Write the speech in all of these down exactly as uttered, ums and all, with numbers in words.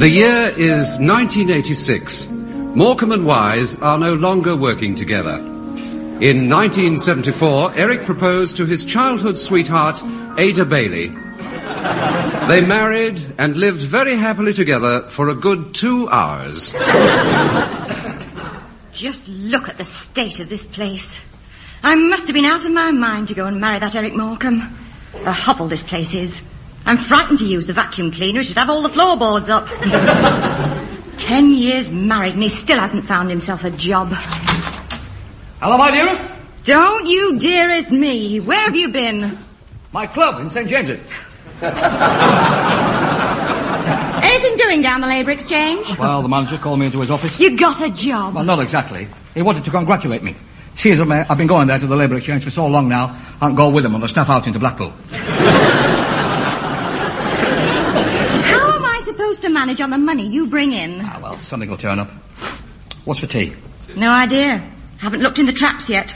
The year is nineteen eighty-six. Morecambe and Wise are no longer working together. In nineteen seventy-four, Eric proposed to his childhood sweetheart, Ada Bailey. They married and lived very happily together for a good two hours. Just look at the state of this place. I must have been out of my mind to go and marry that Eric Morecambe. A hovel this place is. I'm frightened to use the vacuum cleaner. It should have all the floorboards up. Ten years married and he still hasn't found himself a job. Hello, my dearest. Don't you dearest me. Where have you been? My club in Saint James's. Anything doing down the Labour Exchange? Well, the manager called me into his office. You got a job? Well, not exactly. He wanted to congratulate me. See, as I've been going there to the Labour Exchange for so long now, I can't go with him on the staff out into Blackpool. Supposed to manage on the money you bring in? Ah, well, something will turn up. What's for tea? No idea. Haven't looked in the traps yet.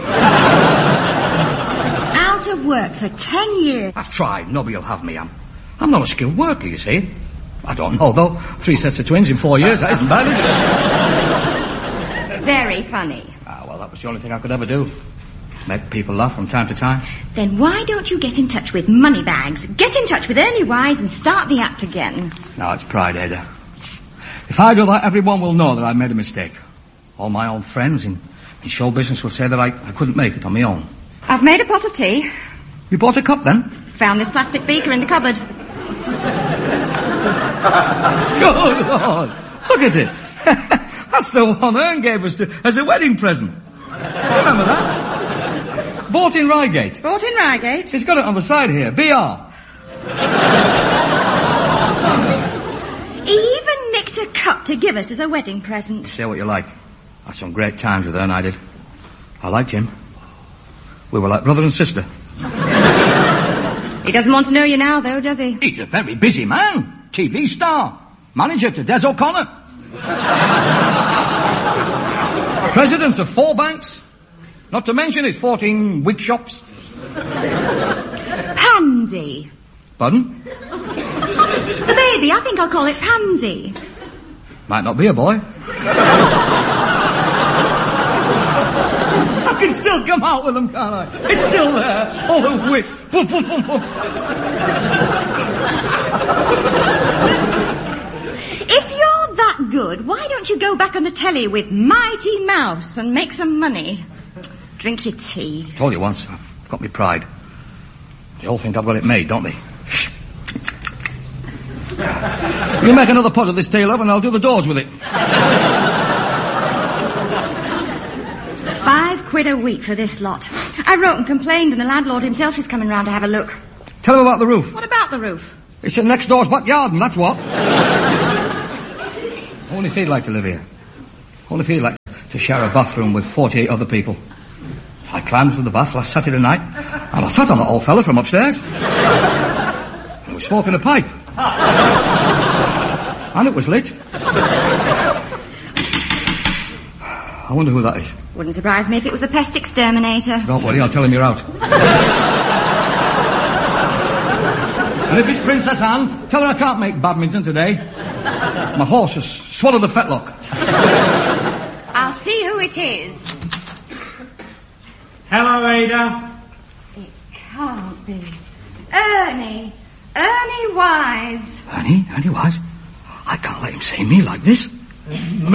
Out of work for ten years. I've tried. Nobody will have me. I'm, I'm not a skilled worker, you see. I don't know, though. Three sets of twins in four years, that isn't bad, is it? Very funny. Ah, well, that was the only thing I could ever do. Make people laugh from time to time. Then why don't you get in touch with Moneybags? Get in touch with Ernie Wise and start the act again. No, it's pride, Ada. If I do that, everyone will know that I made a mistake. All my old friends in, in show business will say that I, I couldn't make it on my own. I've made a pot of tea. You bought a cup, then? Found this plastic beaker in the cupboard. Good Lord. Look at it. That's the one Ern gave us to, as a wedding present. Remember that? Bought in Reigate. Bought in Reigate? He's got it on the side here. B R. He even nicked a cup to give us as a wedding present. Say what you like. I had some great times with Ern, I did. I liked him. We were like brother and sister. He doesn't want to know you now, though, does he? He's a very busy man. T V star. Manager to Des O'Connor. President of four banks. Not to mention his fourteen wig shops. Pansy. Pardon? The baby, I think I'll call it Pansy. Might not be a boy. I can still come out with them, can't I? It's still there. All the wit. Boom, boom, boom, boom. If you're that good, why don't you go back on the telly with Mighty Mouse and make some money? Drink your tea. I told you once, I've got me pride. They all think I've got it made, don't they? You make another pot of this tea, love, and I'll do the doors with it. Five quid a week for this lot. I wrote and complained, and the landlord himself is coming round to have a look. Tell him about the roof. What about the roof? It's in next door's backyard, and that's what. Only if he'd like to live here. Only if he'd like to share a bathroom with forty-eight other people. I climbed into the bath last Saturday night, and I sat on that old fella from upstairs. He was smoking a pipe. And it was lit. I wonder who that is. Wouldn't surprise me if it was the pest exterminator. Don't worry, I'll tell him you're out. And if it's Princess Anne, tell her I can't make badminton today. My horse has swallowed the fetlock. I'll see who it is. Hello, Ada. It can't be. Ernie. Ernie Wise. Ernie? Ernie Wise? I can't let him see me like this.